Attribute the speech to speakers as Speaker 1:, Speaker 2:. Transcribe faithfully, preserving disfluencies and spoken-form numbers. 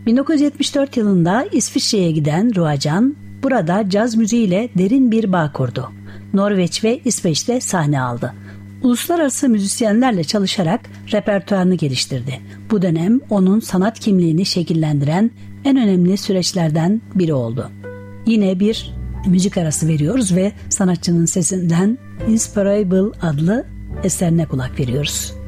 Speaker 1: bin dokuz yüz yetmiş dört yılında İsviçre'ye giden Ruacan burada caz müziğiyle derin bir bağ kurdu. Norveç ve İsveç'te sahne aldı. Uluslararası müzisyenlerle çalışarak repertuarını geliştirdi. Bu dönem onun sanat kimliğini şekillendiren en önemli süreçlerden biri oldu. Yine bir müzik arası veriyoruz ve sanatçının sesinden Inspirable adlı eserine kulak veriyoruz.